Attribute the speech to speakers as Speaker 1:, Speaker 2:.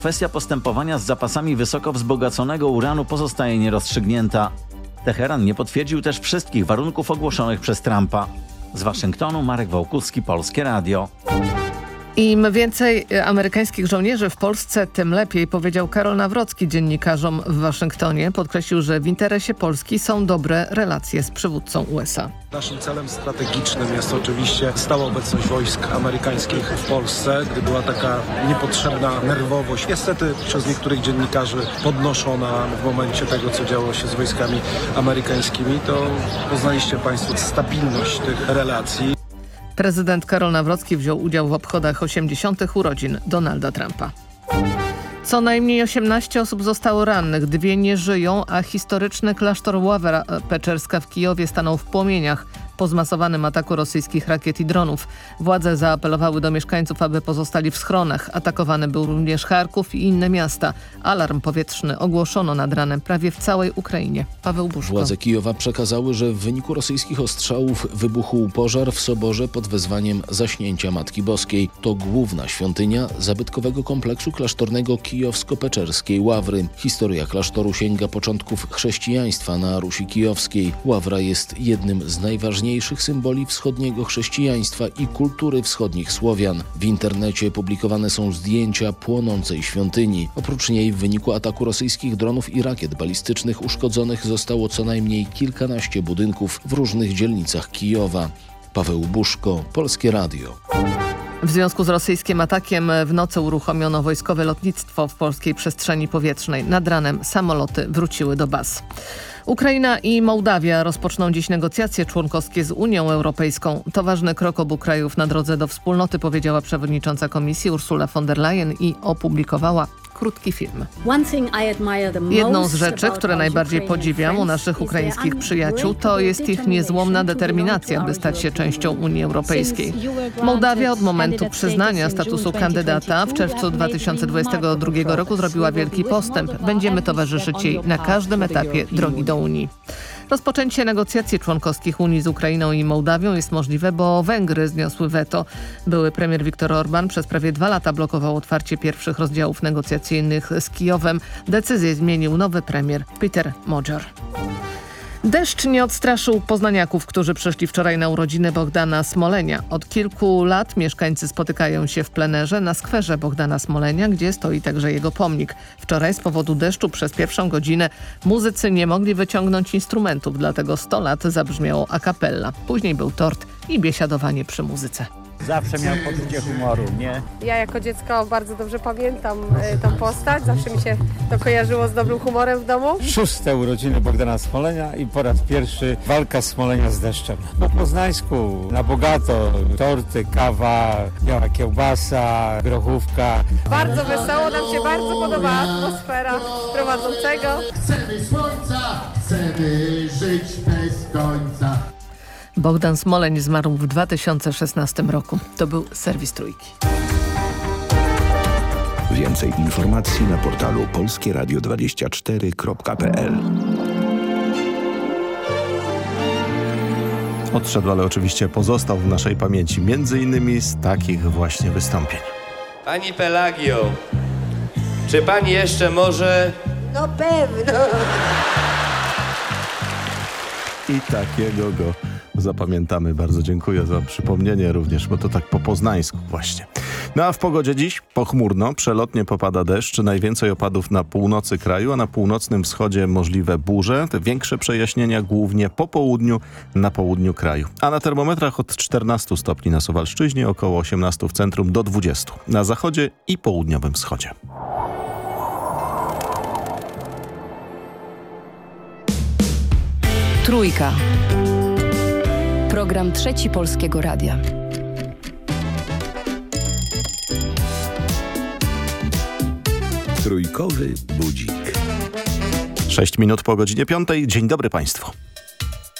Speaker 1: Kwestia postępowania z zapasami wysoko wzbogaconego uranu pozostaje nierozstrzygnięta. Teheran nie potwierdził też wszystkich warunków ogłoszonych przez Trumpa. Z Waszyngtonu Marek Wałkuski, Polskie Radio.
Speaker 2: Im więcej amerykańskich żołnierzy w Polsce, tym lepiej, powiedział Karol Nawrocki dziennikarzom w Waszyngtonie. Podkreślił, że w interesie Polski są dobre relacje z przywódcą USA.
Speaker 3: Naszym celem strategicznym jest oczywiście stała obecność wojsk amerykańskich w Polsce, gdy była taka niepotrzebna nerwowość, niestety przez niektórych dziennikarzy podnoszona w momencie tego, co działo się z wojskami amerykańskimi, to poznaliście Państwo stabilność tych relacji.
Speaker 2: Prezydent Karol Nawrocki wziął udział w obchodach 80. urodzin Donalda Trumpa. Co najmniej 18 osób zostało rannych, 2 nie żyją, a historyczny klasztor Ławra Peczerska w Kijowie stanął w płomieniach po zmasowanym ataku rosyjskich rakiet i dronów. Władze zaapelowały do mieszkańców, aby pozostali w schronach. Atakowany był również Charków i inne miasta. Alarm powietrzny ogłoszono nad ranem prawie w całej Ukrainie. Paweł Buszko.
Speaker 4: Władze Kijowa przekazały, że w wyniku rosyjskich ostrzałów wybuchł pożar w soborze pod wezwaniem Zaśnięcia Matki Boskiej. To główna świątynia zabytkowego kompleksu klasztornego kijowsko-peczerskiej Ławry. Historia klasztoru sięga początków chrześcijaństwa na Rusi Kijowskiej. Ławra jest jednym z najważniejszych symboli wschodniego chrześcijaństwa i kultury wschodnich Słowian. W internecie publikowane są zdjęcia płonącej świątyni. Oprócz niej w wyniku ataku rosyjskich dronów i rakiet balistycznych uszkodzonych zostało co najmniej kilkanaście budynków w różnych dzielnicach Kijowa. Paweł Buszko, Polskie Radio.
Speaker 2: W związku z rosyjskim atakiem w nocy uruchomiono wojskowe lotnictwo w polskiej przestrzeni powietrznej. Nad ranem samoloty wróciły do baz. Ukraina i Mołdawia rozpoczną dziś negocjacje członkowskie z Unią Europejską. To ważny krok obu krajów na drodze do wspólnoty, powiedziała przewodnicząca Komisji Ursula von der Leyen i opublikowała krótki film. Jedną z rzeczy, które najbardziej podziwiam u naszych ukraińskich przyjaciół, to jest ich niezłomna determinacja, by stać się częścią Unii Europejskiej. Mołdawia od momentu przyznania statusu kandydata w czerwcu 2022 roku zrobiła wielki postęp. Będziemy towarzyszyć jej na każdym etapie drogi do Unii. Rozpoczęcie negocjacji członkowskich Unii z Ukrainą i Mołdawią jest możliwe, bo Węgry zniosły weto. Były premier Viktor Orbán przez prawie 2 lata blokował otwarcie pierwszych rozdziałów negocjacyjnych z Kijowem. Decyzję zmienił nowy premier Peter Modżar. Deszcz nie odstraszył poznaniaków, którzy przyszli wczoraj na urodziny Bohdana Smolenia. Od kilku lat mieszkańcy spotykają się w plenerze na skwerze Bohdana Smolenia, gdzie stoi także jego pomnik. Wczoraj z powodu deszczu przez pierwszą godzinę muzycy nie mogli wyciągnąć instrumentów, dlatego 100 lat zabrzmiało a cappella. Później był tort i biesiadowanie przy muzyce.
Speaker 5: Zawsze miał poczucie humoru, nie?
Speaker 6: Ja jako dziecko bardzo dobrze pamiętam tą postać. Zawsze mi się to kojarzyło z dobrym humorem w domu.
Speaker 5: 6. urodziny Bohdana Smolenia i po raz pierwszy walka Smolenia z deszczem. Po poznańsku na bogato, torty, kawa, biała kiełbasa, grochówka.
Speaker 6: Bardzo wesoło, nam się bardzo podoba atmosfera prowadzącego.
Speaker 7: Chcemy słońca, chcemy żyć bez końca.
Speaker 2: Bohdan Smoleń zmarł w 2016 roku. To był serwis Trójki.
Speaker 8: Więcej informacji na portalu polskieradio24.pl.
Speaker 9: Odszedł, ale oczywiście pozostał w naszej pamięci, między innymi z takich właśnie wystąpień.
Speaker 10: Pani Pelagio, czy pani jeszcze może...
Speaker 11: No pewno.
Speaker 9: I takiego go zapamiętamy. Bardzo dziękuję za przypomnienie również, bo to tak po poznańsku właśnie. No a w pogodzie dziś pochmurno, przelotnie popada deszcz, najwięcej opadów na północy kraju, a na północnym wschodzie możliwe burze. Te większe przejaśnienia głównie po południu, na południu kraju. A na termometrach od 14 stopni na Suwalszczyźnie, około 18 w centrum do 20 na zachodzie i południowym wschodzie.
Speaker 12: Trójka. Program Trzeci Polskiego Radia.
Speaker 8: Trójkowy budzik.
Speaker 9: 6 minut po godzinie 5. Dzień dobry Państwu.